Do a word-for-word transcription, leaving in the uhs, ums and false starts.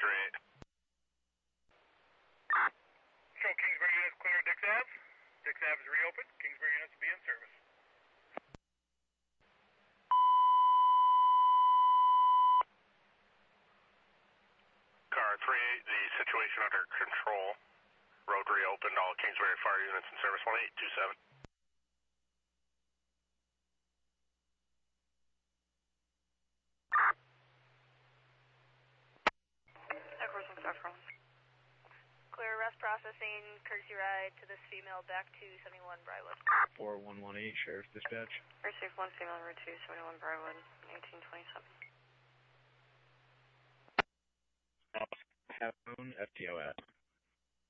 three eight. Show Kingsbury units clear Dix Ave. Dix Ave is reopened. Kingsbury units will be in service. Car three eight, the situation under control. Road reopened, all Kingsbury fire units in service, one eight two seven. Clear arrest processing, courtesy ride to this female back to seventy-one Briarwood. four one one eight, Sheriff's Dispatch. Receive one female, route two, seventy-one Briarwood, eighteen twenty-seven. Have own F T O at.